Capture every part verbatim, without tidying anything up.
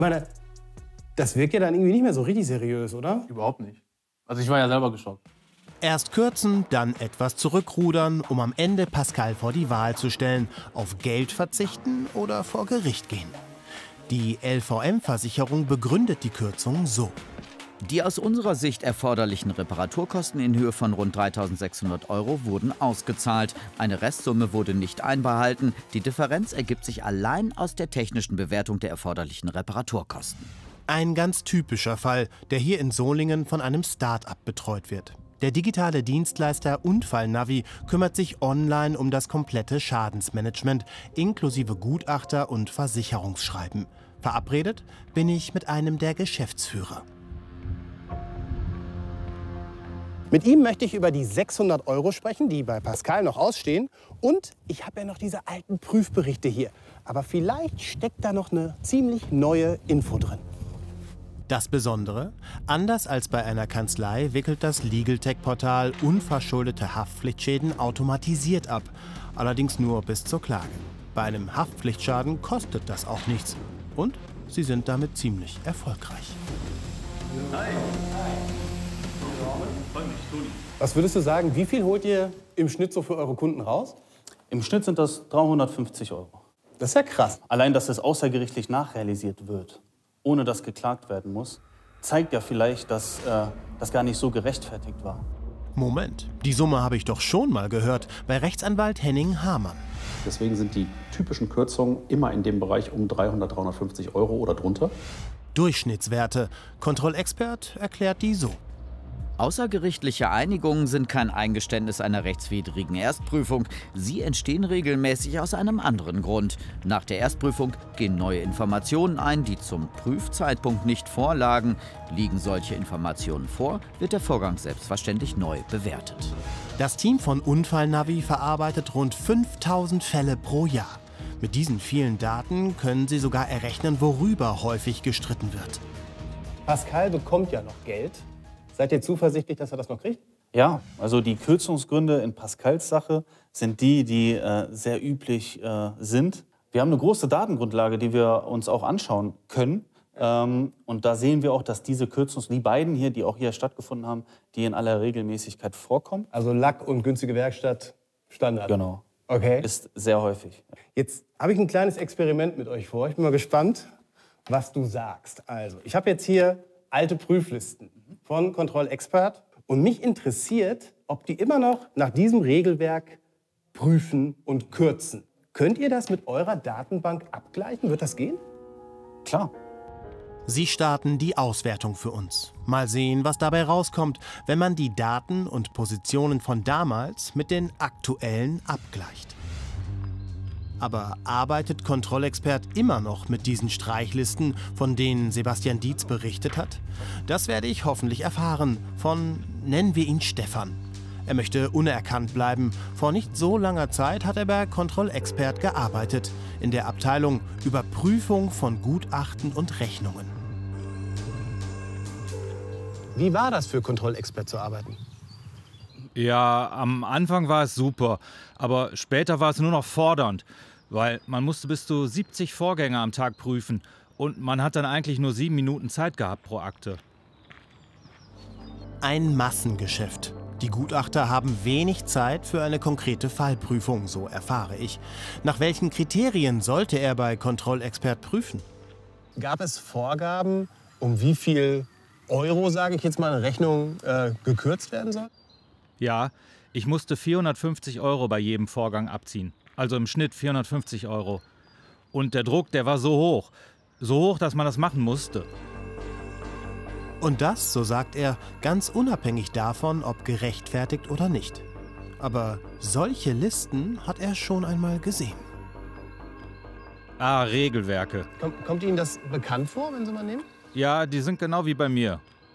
meine, das wirkt ja dann irgendwie nicht mehr so richtig seriös, oder? Überhaupt nicht. Also ich war ja selber geschockt. Erst kürzen, dann etwas zurückrudern, um am Ende Pascal vor die Wahl zu stellen. Auf Geld verzichten oder vor Gericht gehen. Die L V M-Versicherung begründet die Kürzung so. Die aus unserer Sicht erforderlichen Reparaturkosten in Höhe von rund dreitausendsechshundert Euro wurden ausgezahlt. Eine Restsumme wurde nicht einbehalten. Die Differenz ergibt sich allein aus der technischen Bewertung der erforderlichen Reparaturkosten. Ein ganz typischer Fall, der hier in Solingen von einem Start-up betreut wird. Der digitale Dienstleister Unfallnavi kümmert sich online um das komplette Schadensmanagement, inklusive Gutachter und Versicherungsschreiben. Verabredet bin ich mit einem der Geschäftsführer. Mit ihm möchte ich über die sechshundert Euro sprechen, die bei Pascal noch ausstehen. Und ich habe ja noch diese alten Prüfberichte hier. Aber vielleicht steckt da noch eine ziemlich neue Info drin. Das Besondere: Anders als bei einer Kanzlei wickelt das LegalTech-Portal unverschuldete Haftpflichtschäden automatisiert ab. Allerdings nur bis zur Klage. Bei einem Haftpflichtschaden kostet das auch nichts. Und sie sind damit ziemlich erfolgreich. Hi. Was würdest du sagen, wie viel holt ihr im Schnitt so für eure Kunden raus? Im Schnitt sind das dreihundertfünfzig Euro. Das ist ja krass. Allein, dass es außergerichtlich nachrealisiert wird, ohne dass geklagt werden muss, zeigt ja vielleicht, dass äh, das gar nicht so gerechtfertigt war. Moment, die Summe habe ich doch schon mal gehört bei Rechtsanwalt Henning Hamann. Deswegen sind die typischen Kürzungen immer in dem Bereich um dreihundert, dreihundertfünfzig Euro oder drunter. Durchschnittswerte. Kontrollexpert erklärt die so. Außergerichtliche Einigungen sind kein Eingeständnis einer rechtswidrigen Erstprüfung. Sie entstehen regelmäßig aus einem anderen Grund. Nach der Erstprüfung gehen neue Informationen ein, die zum Prüfzeitpunkt nicht vorlagen. Liegen solche Informationen vor, wird der Vorgang selbstverständlich neu bewertet. Das Team von Unfallnavi verarbeitet rund fünftausend Fälle pro Jahr. Mit diesen vielen Daten können sie sogar errechnen, worüber häufig gestritten wird. Pascal bekommt ja noch Geld. Seid ihr zuversichtlich, dass er das noch kriegt? Ja, also die Kürzungsgründe in Pascals Sache sind die, die äh, sehr üblich äh, sind. Wir haben eine große Datengrundlage, die wir uns auch anschauen können. Ähm, und da sehen wir auch, dass diese Kürzungs, die beiden hier, die auch hier stattgefunden haben, die in aller Regelmäßigkeit vorkommen. Also Lack und günstige Werkstatt, Standard. Genau. Okay. Ist sehr häufig. Jetzt habe ich ein kleines Experiment mit euch vor. Ich bin mal gespannt, was du sagst. Also, ich habe jetzt hier alte Prüflisten von Kontrollexpert. Und mich interessiert, ob die immer noch nach diesem Regelwerk prüfen und kürzen. Könnt ihr das mit eurer Datenbank abgleichen? Wird das gehen? Klar. Sie starten die Auswertung für uns. Mal sehen, was dabei rauskommt, wenn man die Daten und Positionen von damals mit den aktuellen abgleicht. Aber arbeitet Kontrollexpert immer noch mit diesen Streichlisten, von denen Sebastian Dietz berichtet hat? Das werde ich hoffentlich erfahren von, nennen wir ihn Stefan. Er möchte unerkannt bleiben. Vor nicht so langer Zeit hat er bei Kontrollexpert gearbeitet, in der Abteilung Überprüfung von Gutachten und Rechnungen. Wie war das für Kontrollexpert zu arbeiten? Ja, am Anfang war es super, aber später war es nur noch fordernd. Weil man musste bis zu siebzig Vorgänge am Tag prüfen und man hat dann eigentlich nur sieben Minuten Zeit gehabt pro Akte. Ein Massengeschäft. Die Gutachter haben wenig Zeit für eine konkrete Fallprüfung, so erfahre ich. Nach welchen Kriterien sollte er bei Kontrollexpert prüfen? Gab es Vorgaben, um wie viel Euro, sage ich jetzt mal, eine Rechnung äh, gekürzt werden soll? Ja, ich musste vierhundertfünfzig Euro bei jedem Vorgang abziehen. Also im Schnitt vierhundertfünfzig Euro. Und der Druck, der war so hoch. So hoch, dass man das machen musste. Und das, so sagt er, ganz unabhängig davon, ob gerechtfertigt oder nicht. Aber solche Listen hat er schon einmal gesehen. Ah, Regelwerke. Kommt, kommt Ihnen das bekannt vor, wenn Sie mal nehmen? Ja, die sind genau wie bei mir.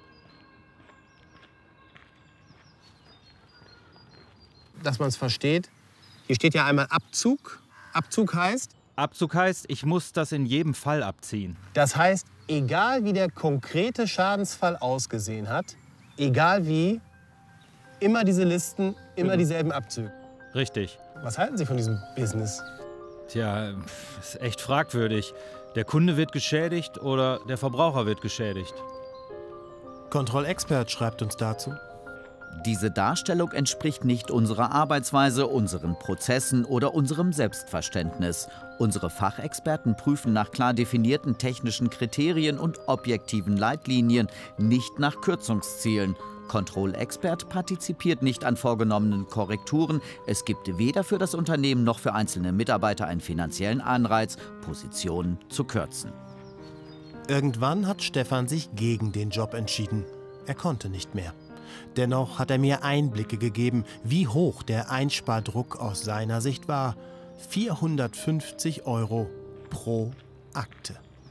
Dass man es versteht. Hier steht ja einmal Abzug. Abzug heißt? Abzug heißt, ich muss das in jedem Fall abziehen. Das heißt, egal wie der konkrete Schadensfall ausgesehen hat, egal wie, immer diese Listen, immer Genau. dieselben Abzüge. Richtig. Was halten Sie von diesem Business? Tja, ist echt fragwürdig. Der Kunde wird geschädigt oder der Verbraucher wird geschädigt. Control-Expert schreibt uns dazu: Diese Darstellung entspricht nicht unserer Arbeitsweise, unseren Prozessen oder unserem Selbstverständnis. Unsere Fachexperten prüfen nach klar definierten technischen Kriterien und objektiven Leitlinien, nicht nach Kürzungszielen. Control-Expert partizipiert nicht an vorgenommenen Korrekturen. Es gibt weder für das Unternehmen noch für einzelne Mitarbeiter einen finanziellen Anreiz, Positionen zu kürzen. Irgendwann hat Stefan sich gegen den Job entschieden. Er konnte nicht mehr. Dennoch hat er mir Einblicke gegeben, wie hoch der Einspardruck aus seiner Sicht war. vierhundertfünfzig Euro pro Akte.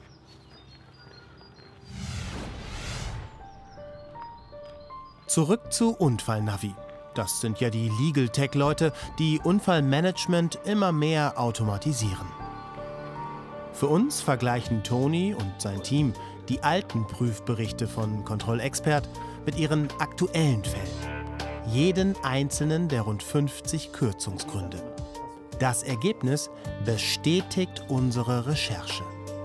Zurück zu Unfallnavi. Das sind ja die Legal Tech-Leute, die Unfallmanagement immer mehr automatisieren. Für uns vergleichen Toni und sein Team die alten Prüfberichte von Control-Expert mit ihren aktuellen Fällen. Jeden einzelnen der rund fünfzig Kürzungsgründe. Das Ergebnis bestätigt unsere Recherche.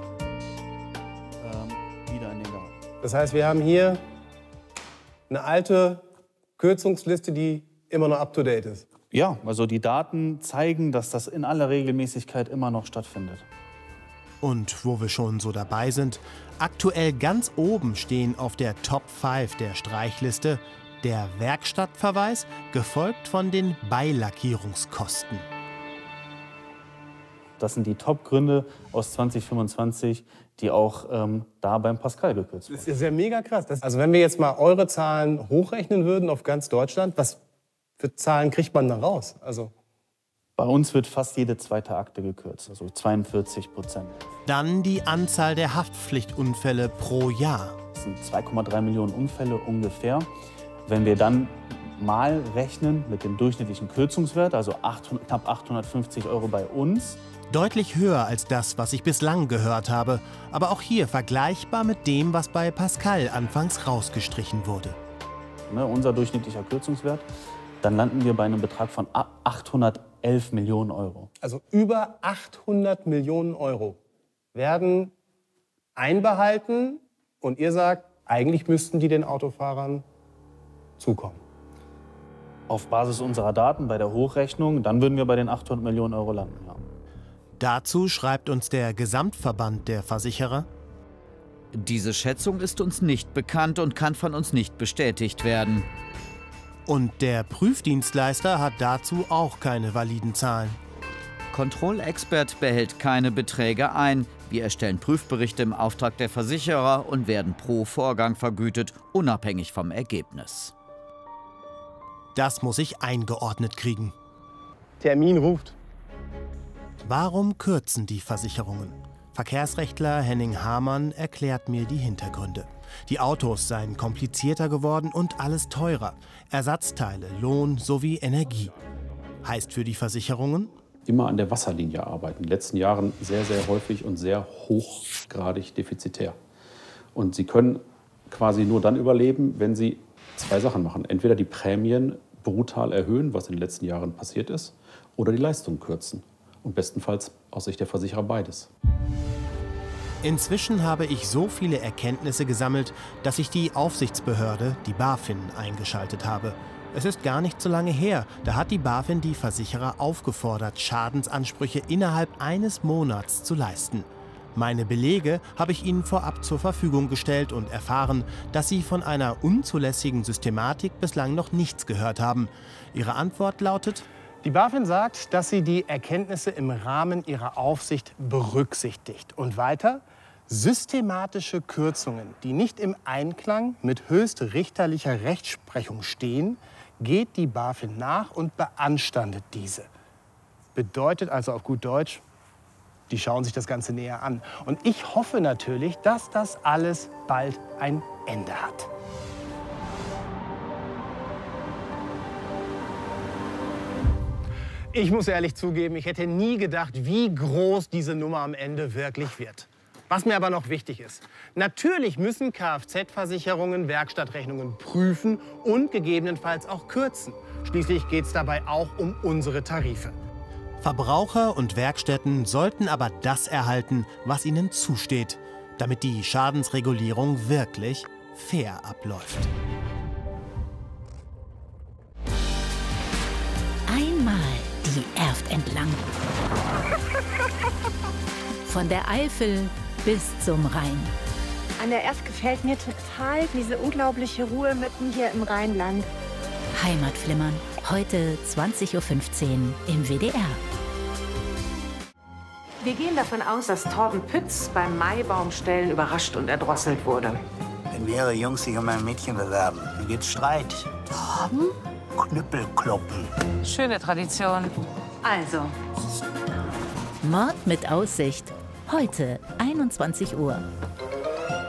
Ähm, wieder ein Egal. Das heißt, wir haben hier eine alte Kürzungsliste, die immer noch up-to-date ist. Ja, also die Daten zeigen, dass das in aller Regelmäßigkeit immer noch stattfindet. Und wo wir schon so dabei sind, aktuell ganz oben stehen auf der Top fünf der Streichliste der Werkstattverweis, gefolgt von den Beilackierungskosten. Das sind die Top-Gründe aus zwanzig fünfundzwanzig, die auch ähm, da beim Pascal gekürzt wurden. Das ist ja mega krass. Das, also wenn wir jetzt mal eure Zahlen hochrechnen würden auf ganz Deutschland, was für Zahlen kriegt man da raus? Also Bei uns wird fast jede zweite Akte gekürzt, also zweiundvierzig Prozent. Dann die Anzahl der Haftpflichtunfälle pro Jahr. Das sind zwei Komma drei Millionen Unfälle ungefähr. Wenn wir dann mal rechnen mit dem durchschnittlichen Kürzungswert, also achthundert, knapp achthundertfünfzig Euro bei uns. Deutlich höher als das, was ich bislang gehört habe, aber auch hier vergleichbar mit dem, was bei Pascal anfangs rausgestrichen wurde. Ne, unser durchschnittlicher Kürzungswert, dann landen wir bei einem Betrag von achthundertelf Millionen Euro. Also über achthundert Millionen Euro werden einbehalten und ihr sagt, eigentlich müssten die den Autofahrern zukommen. Auf Basis unserer Daten bei der Hochrechnung, dann würden wir bei den achthundert Millionen Euro landen. Ja. Dazu schreibt uns der Gesamtverband der Versicherer: Diese Schätzung ist uns nicht bekannt und kann von uns nicht bestätigt werden. Und der Prüfdienstleister hat dazu auch keine validen Zahlen. Control-Expert behält keine Beträge ein. Wir erstellen Prüfberichte im Auftrag der Versicherer und werden pro Vorgang vergütet, unabhängig vom Ergebnis. Das muss ich eingeordnet kriegen. Termin ruft. Warum kürzen die Versicherungen? Verkehrsrechtler Henning Hamann erklärt mir die Hintergründe. Die Autos seien komplizierter geworden und alles teurer. Ersatzteile, Lohn sowie Energie. Heißt für die Versicherungen: Immer an der Wasserlinie arbeiten. In den letzten Jahren sehr, sehr häufig und sehr hochgradig defizitär. Und sie können quasi nur dann überleben, wenn sie zwei Sachen machen. Entweder die Prämien brutal erhöhen, was in den letzten Jahren passiert ist, oder die Leistung kürzen. Und bestenfalls aus Sicht der Versicherer beides. Inzwischen habe ich so viele Erkenntnisse gesammelt, dass ich die Aufsichtsbehörde, die BaFin, eingeschaltet habe. Es ist gar nicht so lange her, da hat die BaFin die Versicherer aufgefordert, Schadensansprüche innerhalb eines Monats zu leisten. Meine Belege habe ich ihnen vorab zur Verfügung gestellt und erfahren, dass sie von einer unzulässigen Systematik bislang noch nichts gehört haben. Ihre Antwort lautet: Die BaFin sagt, dass sie die Erkenntnisse im Rahmen ihrer Aufsicht berücksichtigt. Und weiter: Systematische Kürzungen, die nicht im Einklang mit höchstrichterlicher Rechtsprechung stehen, geht die BaFin nach und beanstandet diese. Bedeutet also auf gut Deutsch, die schauen sich das Ganze näher an. Und ich hoffe natürlich, dass das alles bald ein Ende hat. Ich muss ehrlich zugeben, ich hätte nie gedacht, wie groß diese Nummer am Ende wirklich wird. Was mir aber noch wichtig ist: Natürlich müssen Kfz-Versicherungen Werkstattrechnungen prüfen und gegebenenfalls auch kürzen. Schließlich geht es dabei auch um unsere Tarife. Verbraucher und Werkstätten sollten aber das erhalten, was ihnen zusteht, damit die Schadensregulierung wirklich fair abläuft. Einmal die Erft entlang. Von der Eifel bis zum Rhein. An der Erft gefällt mir total diese unglaubliche Ruhe mitten hier im Rheinland. Heimatflimmern. Heute zwanzig Uhr fünfzehn im W D R. Wir gehen davon aus, dass Torben Pütz beim Maibaumstellen überrascht und erdrosselt wurde. Wenn mehrere Jungs sich um ein Mädchen bewerben, dann gibt's Streit. Torben? Knüppelkloppen. Schöne Tradition. Also. Mord mit Aussicht. Heute einundzwanzig Uhr.